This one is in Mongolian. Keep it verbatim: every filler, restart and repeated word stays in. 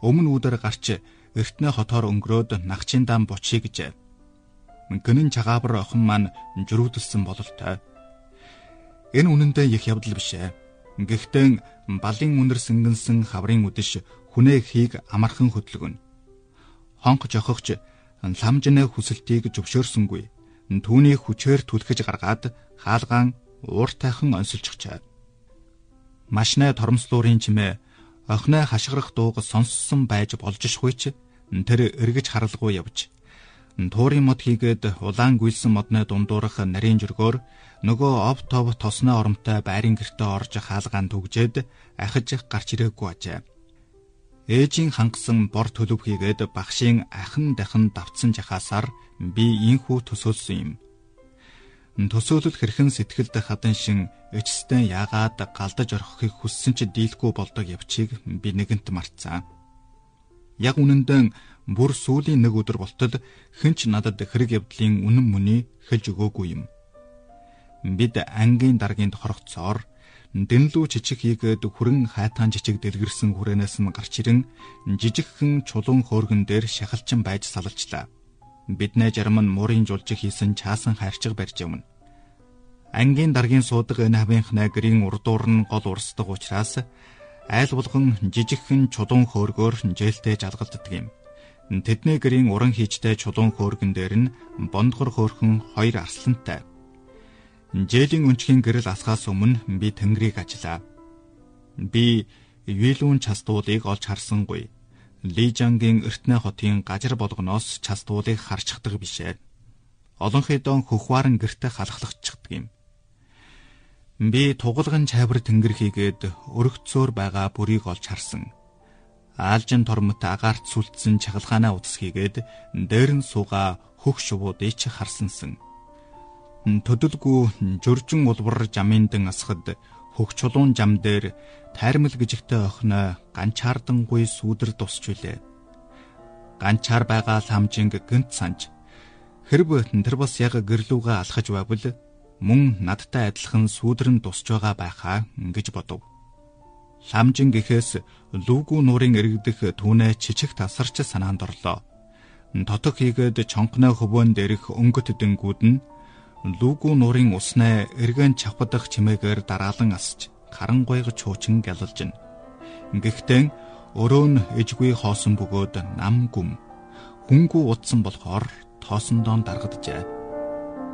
өмнө үүдээр гарч эртнээ хотоор өнгөрөөд нагчийн даан бочий гэжээ. Гэнэн чагаавар охин маань жирүүдэлсэн бололтой. Энэ үнэндээ их явдал биш ээ. Гэхдээ балын үнэр сэнгэнсэн хаврын үдэш хүнээ хийг амархан хөдөлгөнө. Хонх жохогч ламжны хүсэлтийг зөвшөөрсөнгүй. Түүний хүчээр түлхэж гаргаад хаалгаан ууртайхан онсолчихжээ. Машнаа тормслуурын чимээ охиноо хашгирах дууг сонссон байж болж шхуйч тэр эргэж харалгүй явж туурын мод хийгээд улаан гүйлсэн модны дундуурах нарийн жиргөөр нөгөө ов тов тосноо оромтой байрын гэртээ орж хаалгаан түгжээд ахиж гарч ирээгүй ажээ. Ээжийн хангасан бор төлөв хийгээд багшийн ахан дахин давтсан жахаасаар би инхүү төсөөлсөн юм. Төсөөлөл хэрхэн сэтгэлд хадан шин эцэстэн яагаад галдаж орохыг хүссэн ч дийлгүй болдог явчийг би нэгэнт мартсан. Яг үнэндээ бүр сүүлийн нэг өдөр болтол хэнч надад хэрэг явдлын үнэн мөний хэлж өгөөгүй юм. Бид ангийн даргинд хорогцоор дэнлүү чичиг хийгээд хүрэн хайтан жижиг дэлгэрсэн хүрээнээс нь гарч ирэн жижигхэн чулуун хөөргөн дээр шахалчин байж салалчлаа. Биднээ жарман муурын жулжиг хийсэн чаасан хайрчиг барьж явна. Ангийн даргийн суудаг энэ хавийнхнаа гэрийн урдуур нь гол урсдаг учраас айл болгон жижигхэн чулуун хөөргөөр жээлтэй жалгалддаг юм. Тэдний гэрийн уран хийжтэй чулуун хөөргөн дээр нь бондгор хөөрхөн хоёр арслантай. Жээлийн өнчгийн гэрэл асхаас өмнө би тэнгэрийг ажиллаа. Би Юйлүүн частуулыг олж харсангүй. Лижангийн эртнээ хотын гажир болгоноос частуулыг харчихдаг бишээ. Олон хэдэн хөхваран гэрте халахлагчдаг юм. Би тугалган чайвар тэнгэр хийгээд өргөцөөр байгаа бүрийг олж харсан. Аалжин тормот агаарт сүлдсэн чагалгаанаа утас хийгээд дээр нь сууга хөх шувуудыг ч харсансан. Төдөлгүй журжин улбар жаминдэн асхад хөх чулуун жам дээр тайрмал гжигтэй охиноо ганчаардангуй сүудэр тусч үлээ. Ганчаар байгаа ламжинг гэнт санж хэрв тэр бас яг гэрлүүгээ алхаж байвал мөн надтай адилхан сүудэрэн тусч байгаа байхаа гэж бодов. Ламжин гэхээс лүүгүү нуурын эргдэх түүнээ чичиг тасарч санаанд орлоо. Тотог хийгээд чонхноо хөвөн дээрх өнгөт дэнгүүд нь лүүгүү нуурын уснаа эргэн чавхадах чимээгээр дараалан асч харангуйг чуучин гялалжин. Гэхдээ өрөө нь ижгүй хоосон бөгөөд нам гүм хүнгүү утсан болохоор тоосондоо даргаджээ.